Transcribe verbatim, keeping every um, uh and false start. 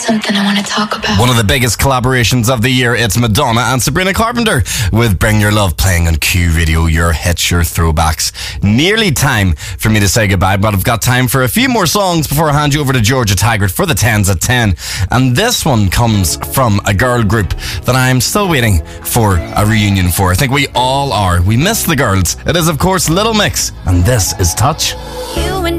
something I want to talk about. One of the biggest collaborations of the year, it's Madonna and Sabrina Carpenter with Bring Your Love playing on Q Radio, your hits, your throwbacks. Nearly time for me to say goodbye, but I've got time for a few more songs before I hand you over to Georgia Taggart for the tens at ten. And this one comes from a girl group that I'm still waiting for a reunion for. I think we all are. We miss the girls. It is, of course, Little Mix, and this is Touch. You and